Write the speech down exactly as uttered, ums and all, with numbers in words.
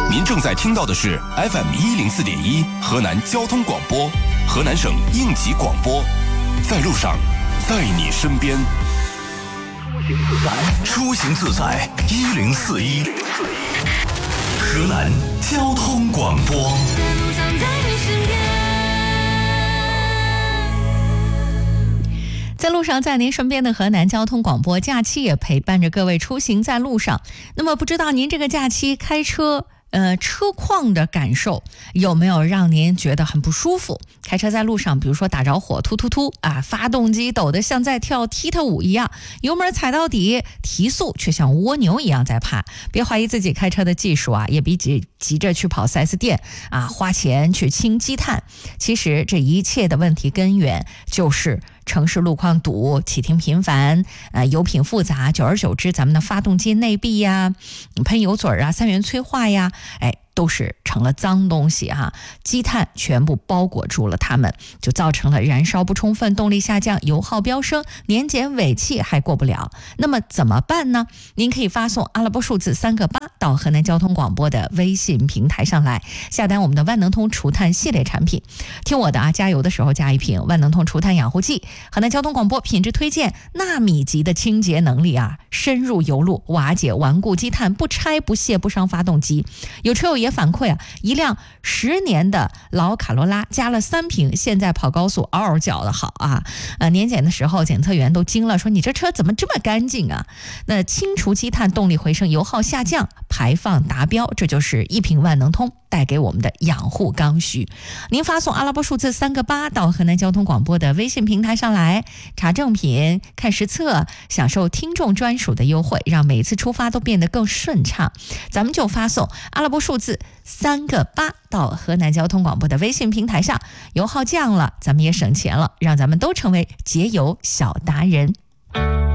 您正在听到的是 F M 一零四点一河南交通广播，河南省应急广播，在路上，在你身边。 出行自在一零四一，河南交通广播。 在路上，在您身边的河南交通广播，假期也陪伴着各位出行在路上。那么，不知道您这个假期开车呃，车况的感受有没有让您觉得很不舒服？开车在路上，比如说打着火，突突突啊，发动机抖得像在跳踢踏舞一样，油门踩到底，提速却像蜗牛一样在爬。别怀疑自己开车的技术啊，也别急急着去跑 四 S 店啊，花钱去清积碳。其实这一切的问题根源就是城市路况堵，启停频繁，呃，油品复杂，久而久之，咱们的发动机内壁呀、喷油嘴啊、三元催化呀，哎，都是成了脏东西哈、啊，积碳全部包裹住了它们，就造成了燃烧不充分、动力下降、油耗飙升、年检尾气还过不了。那么怎么办呢？您可以发送阿拉伯数字三个八到河南交通广播的微信平台上来，下单我们的万能通除碳系列产品。听我的啊，加油的时候加一瓶万能通除碳养护剂。河南交通广播品质推荐，纳米级的清洁能力啊，深入油路，瓦解顽固积碳，不拆不卸不伤发动机。有车友也反馈啊，一辆十年的老卡罗拉加了三瓶，现在跑高速嗷嗷叫的好啊！呃，年检的时候检测员都惊了，说你这车怎么这么干净啊？那清除积碳，动力回升，油耗下降，排放达标，这就是一瓶万能通带给我们的养护刚需。您发送阿拉伯数字三个八到河南交通广播的微信平台上来，查正品、看实测，享受听众专属的优惠，让每一次出发都变得更顺畅。咱们就发送阿拉伯数字三个八到河南交通广播的微信平台上，油耗降了，咱们也省钱了，让咱们都成为节油小达人。